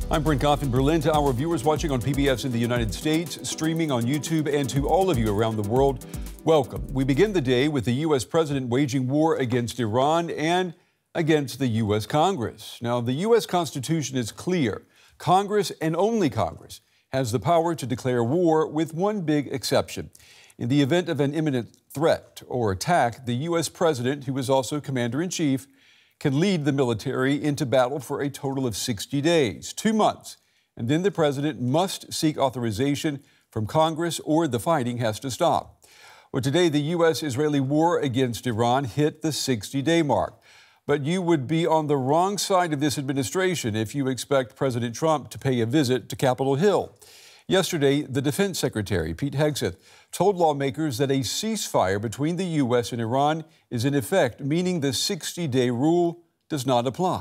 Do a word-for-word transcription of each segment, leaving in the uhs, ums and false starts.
I'm Brent Goff in Berlin. To our viewers watching on P B S in the United States, streaming on YouTube, and to all of you around the world, welcome. We begin the day with the U S president waging war against Iran and against the U S Congress. Now, the U S Constitution is clear. Congress, and only Congress, has the power to declare war with one big exception. In the event of an imminent threat or attack, the U S president, who is also commander-in-chief, can lead the military into battle for a total of sixty days, two months, and then the president must seek authorization from Congress or the fighting has to stop. Well, today, the U S-Israeli war against Iran hit the sixty-day mark. But you would be on the wrong side of this administration if you expect President Trump to pay a visit to Capitol Hill. Yesterday, the Defense Secretary, Pete Hegseth, told lawmakers that a ceasefire between the U S and Iran is in effect, meaning the sixty-day rule does not apply.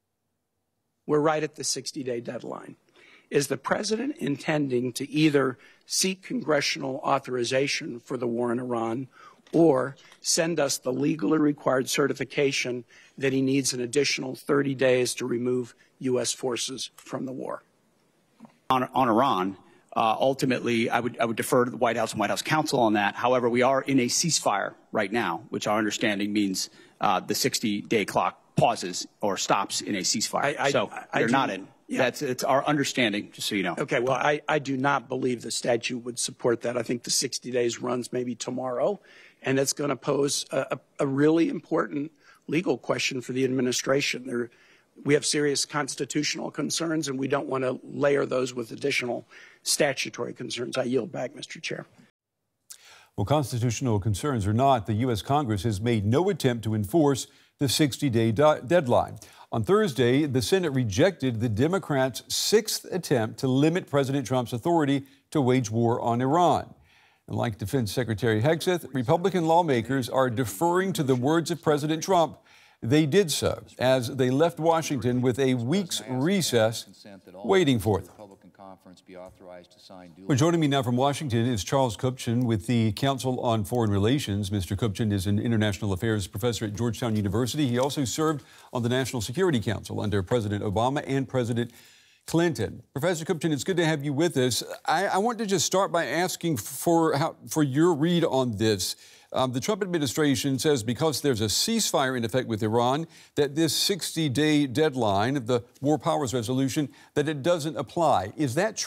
We're right at the sixty-day deadline. Is the president intending to either seek congressional authorization for the war in Iran or send us the legally required certification that he needs an additional thirty days to remove U S forces from the war? On, on Iran, Uh, ultimately, I would, I would defer to the White House and White House counsel on that. However, we are in a ceasefire right now, which our understanding means uh, the sixty-day clock pauses or stops in a ceasefire. I, I, so I, they're I not in. Yeah. That's it's our understanding, just so you know. Okay. Well, I, I do not believe the statute would support that. I think the sixty days runs maybe tomorrow, and it's going to pose a, a, a really important legal question for the administration. There, we have serious constitutional concerns, and we don't want to layer those with additional statutory concerns. I yield back, Mister Chair. Well, constitutional concerns or not, the U S Congress has made no attempt to enforce the sixty-day deadline. On Thursday, the Senate rejected the Democrats' sixth attempt to limit President Trump's authority to wage war on Iran. And like Defense Secretary Hegseth, Republican lawmakers are deferring to the words of President Trump. They did so as they left Washington with a week's recess waiting for them. Well, joining me now from Washington is Charles Kupchan with the Council on Foreign Relations. Mister Kupchan is an international affairs professor at Georgetown University. He also served on the National Security Council under President Obama and President Clinton. Professor Kupchan, it's good to have you with us. I, I want to just start by asking for, how, for your read on this. Um, the Trump administration says because there's a ceasefire in effect with Iran, that this sixty-day deadline of the War Powers Resolution, that it doesn't apply. Is that true?